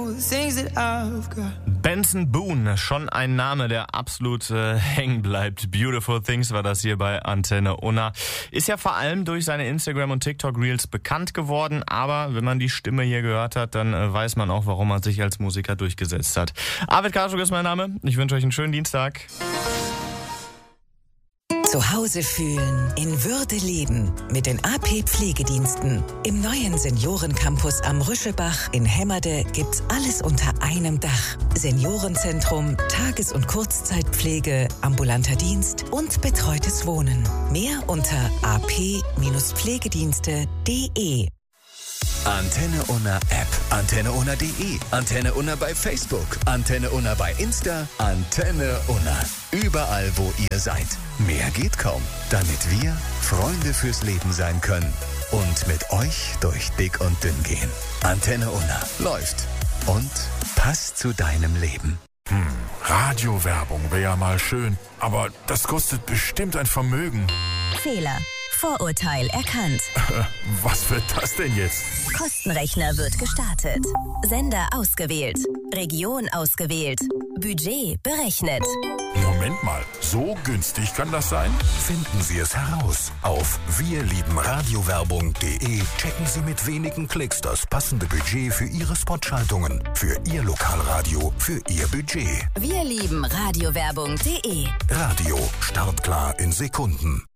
all the things that I've got. Benson Boone, schon ein Name, der absolut hängen bleibt. Beautiful Things war das hier bei Antenne Unna. Ist ja vor allem durch seine Instagram- und TikTok-Reels bekannt geworden, aber wenn man die Stimme hier gehört hat, dann weiß man auch, warum er sich als Musiker durchgesetzt hat. Arvid Karschuk ist mein Name. Ich wünsche euch einen schönen Dienstag. Zu Hause fühlen, in Würde leben mit den AP Pflegediensten. Im neuen Seniorencampus am Rüschebach in Hemmerde gibt's alles unter einem Dach. Seniorenzentrum, Tages- und Kurzzeitpflege, ambulanter Dienst und betreutes Wohnen. Mehr unter ap-pflegedienste.de. Antenne Unna App, Antenne Unna.de, Antenne Unna bei Facebook, Antenne Unna bei Insta, Antenne Unna. Überall, wo ihr seid. Mehr geht kaum, damit wir Freunde fürs Leben sein können und mit euch durch dick und dünn gehen. Antenne Unna läuft und passt zu deinem Leben. Radiowerbung wäre ja mal schön, aber das kostet bestimmt ein Vermögen. Fehler. Vorurteil erkannt. Was wird das denn jetzt? Kostenrechner wird gestartet. Sender ausgewählt. Region ausgewählt. Budget berechnet. Moment mal, so günstig kann das sein? Finden Sie es heraus. Auf wirliebenradiowerbung.de checken Sie mit wenigen Klicks das passende Budget für Ihre Spotschaltungen, für Ihr Lokalradio, für Ihr Budget. Wir lieben Radiowerbung.de. Radio startklar in Sekunden.